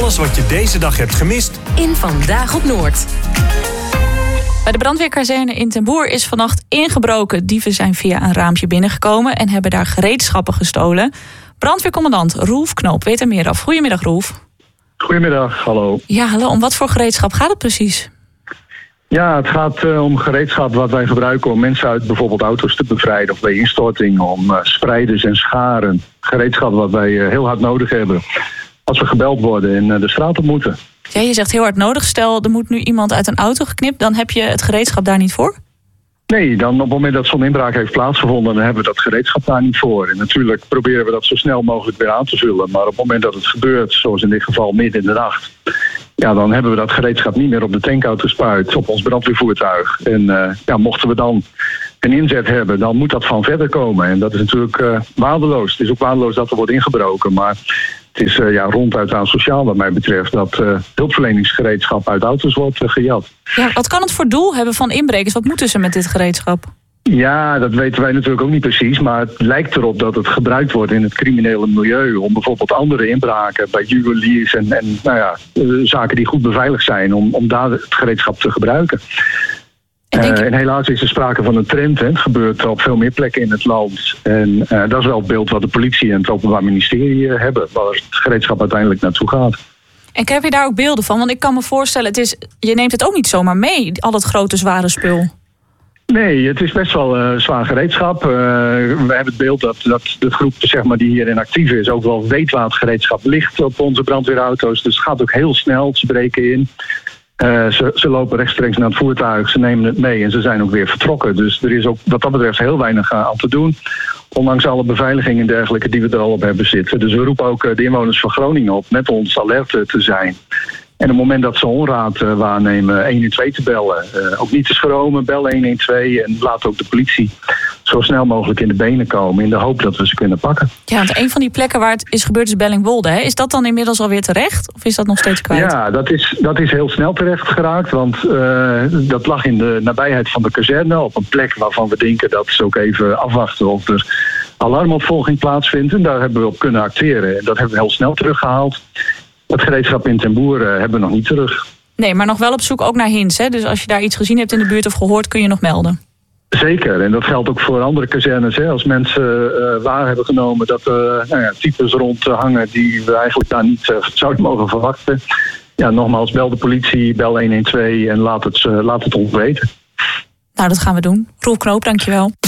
alles wat je deze dag hebt gemist in Vandaag op Noord. Bij de brandweerkazerne in Ten Boer is vannacht ingebroken. Dieven zijn via een raampje binnengekomen en hebben daar gereedschappen gestolen. Brandweercommandant Roelf Knoop weet er meer af. Goedemiddag, Roelf. Goedemiddag, hallo. Ja, hallo. Om wat voor gereedschap gaat het precies? Ja, het gaat om gereedschap wat wij gebruiken om mensen uit bijvoorbeeld auto's te bevrijden of bij instorting, om spreiders en scharen. Gereedschap wat wij heel hard nodig hebben als we gebeld worden en de straat op moeten. Ja, je zegt heel hard nodig. Stel, er moet nu iemand uit een auto geknipt, dan heb je het gereedschap daar niet voor? Nee, dan op het moment dat zo'n inbraak heeft plaatsgevonden, dan hebben we dat gereedschap daar niet voor. En natuurlijk proberen we dat zo snel mogelijk weer aan te vullen. Maar op het moment dat het gebeurt, zoals in dit geval midden in de nacht, ja, dan hebben we dat gereedschap niet meer op de tankauto spuit, op ons brandweervoertuig. En mochten we dan een inzet hebben, dan moet dat van verder komen. En dat is natuurlijk waardeloos. Het is ook waardeloos dat er wordt ingebroken, maar het is ronduit asociaal wat mij betreft dat hulpverleningsgereedschap uit auto's wordt gejat. Ja, wat kan het voor doel hebben van inbrekers? Wat moeten ze met dit gereedschap? Ja, dat weten wij natuurlijk ook niet precies. Maar het lijkt erop dat het gebruikt wordt in het criminele milieu om bijvoorbeeld andere inbraken bij juweliers en zaken die goed beveiligd zijn, om daar het gereedschap te gebruiken. En helaas is er sprake van een trend. Hè. Het gebeurt op veel meer plekken in het land. En dat is wel het beeld wat de politie en het Openbaar Ministerie hebben, waar het gereedschap uiteindelijk naartoe gaat. En heb je daar ook beelden van? Want ik kan me voorstellen, je neemt het ook niet zomaar mee, al het grote zware spul. Nee, het is best wel zwaar gereedschap. We hebben het beeld dat de groep die hierin actief is ook wel weet waar het gereedschap ligt op onze brandweerauto's. Dus het gaat ook heel snel, ze breken in. Ze lopen rechtstreeks naar het voertuig, ze nemen het mee en ze zijn ook weer vertrokken. Dus er is ook wat dat betreft heel weinig aan te doen. Ondanks alle beveiliging en dergelijke die we er al op hebben zitten. Dus we roepen ook de inwoners van Groningen op met ons alert te zijn. En op het moment dat ze onraad waarnemen, 112 te bellen. Ook niet te schromen, bel 112 en laat ook de politie zo snel mogelijk in de benen komen in de hoop dat we ze kunnen pakken. Ja, want een van die plekken waar het is gebeurd is Bellingwolde. Hè? Is dat dan inmiddels alweer terecht of is dat nog steeds kwijt? Ja, dat is heel snel terecht geraakt, want dat lag in de nabijheid van de kazerne op een plek waarvan we denken dat ze ook even afwachten of er alarmopvolging plaatsvindt. En daar hebben we op kunnen acteren. En dat hebben we heel snel teruggehaald. Het gereedschap in Ten Boer hebben we nog niet terug. Nee, maar nog wel op zoek ook naar hints. Hè? Dus als je daar iets gezien hebt in de buurt of gehoord, kun je nog melden. Zeker, en dat geldt ook voor andere kazernes. Hè. Als mensen waar hebben genomen dat types rondhangen die we eigenlijk daar niet zouden mogen verwachten. Ja, nogmaals, bel de politie, bel 112 en laat het ons weten. Nou, dat gaan we doen. Roelf Knoop, dankjewel.